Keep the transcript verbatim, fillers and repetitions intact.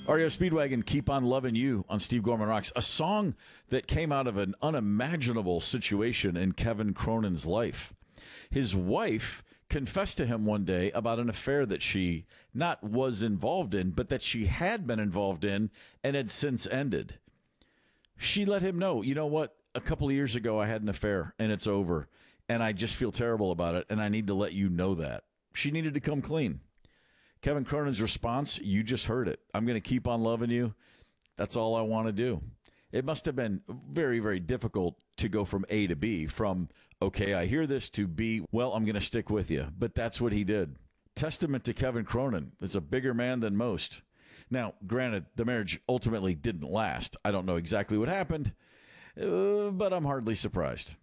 R E O Speedwagon, Keep on Loving You on Steve Gorman Rocks. A song that came out of an unimaginable situation in Kevin Cronin's life. His wife confessed to him one day about an affair that she not was involved in, but that she had been involved in and had since ended. She let him know, you know what, a couple of years ago I had an affair and it's over, and I just feel terrible about it, and I need to let you know that. She needed to come clean. Kevin Cronin's response, you just heard it. I'm going to keep on loving you. That's all I want to do. It must have been very, very difficult to go from A to B, from, okay, I hear this, to B, well, I'm going to stick with you. But that's what he did. Testament to Kevin Cronin. It's a bigger man than most. Now, granted, the marriage ultimately didn't last. I don't know exactly what happened, uh, but I'm hardly surprised.